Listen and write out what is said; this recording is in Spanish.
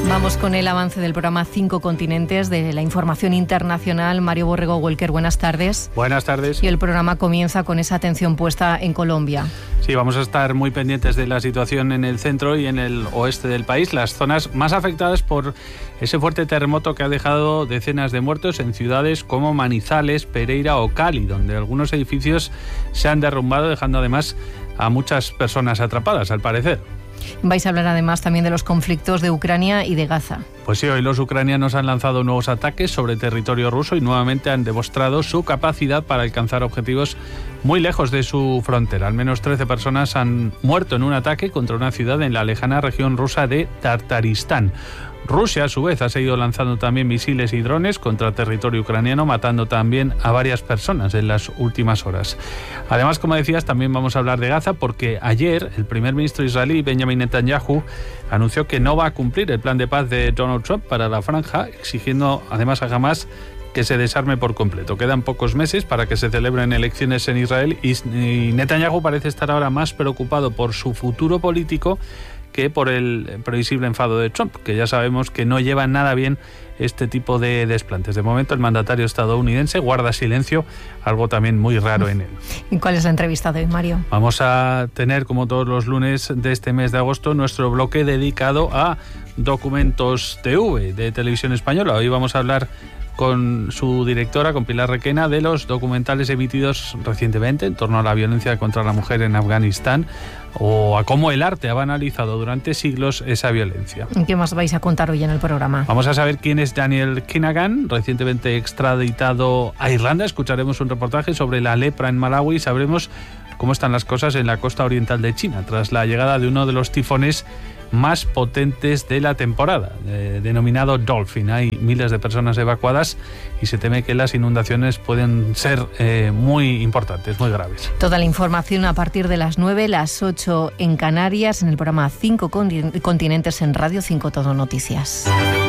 Vamos con el avance del programa 5 Continentes de la información internacional. Mario Borrego Welker, buenas tardes. Buenas tardes. Y el programa comienza con esa atención puesta en Colombia. Sí, vamos a estar muy pendientes de la situación en el centro y en el oeste del país, las zonas más afectadas por ese fuerte terremoto que ha dejado decenas de muertos en ciudades como Manizales, Pereira o Cali, donde algunos edificios se han derrumbado, dejando además a muchas personas atrapadas, al parecer. Vais a hablar además también de los conflictos de Ucrania y de Gaza. Pues sí, hoy los ucranianos han lanzado nuevos ataques sobre territorio ruso y nuevamente han demostrado su capacidad para alcanzar objetivos muy lejos de su frontera. Al menos 13 personas han muerto en un ataque contra una ciudad en la lejana región rusa de Tartaristán. Rusia, a su vez, ha seguido lanzando también misiles y drones contra territorio ucraniano, matando también a varias personas en las últimas horas. Además, como decías, también vamos a hablar de Gaza, porque ayer el primer ministro israelí, Benjamin Netanyahu, anunció que no va a cumplir el plan de paz de Donald Trump para la franja, exigiendo además a Hamás que se desarme por completo. Quedan pocos meses para que se celebren elecciones en Israel y Netanyahu parece estar ahora más preocupado por su futuro político que por el previsible enfado de Trump, que ya sabemos que no lleva nada bien este tipo de desplantes. De momento, el mandatario estadounidense guarda silencio, algo también muy raro en él. ¿Y cuál es la entrevista de hoy, Mario? Vamos a tener, como todos los lunes de este mes de agosto, nuestro bloque dedicado a Documentos TV de Televisión Española. Hoy vamos a hablar con su directora, con Pilar Requena, de los documentales emitidos recientemente en torno a la violencia contra la mujer en Afganistán o a cómo el arte ha analizado durante siglos esa violencia. ¿Qué más vais a contar hoy en el programa? Vamos a saber quién es Daniel Kinagan, recientemente extraditado a Irlanda. Escucharemos un reportaje sobre la lepra en Malawi y sabremos cómo están las cosas en la costa oriental de China tras la llegada de uno de los tifones más potentes de la temporada, denominado Dolphin. Hay miles de personas evacuadas y se teme que las inundaciones pueden ser muy importantes, muy graves. Toda la información a partir de las 9, las 8 en Canarias, en el programa 5 Continentes en Radio 5 Todo Noticias.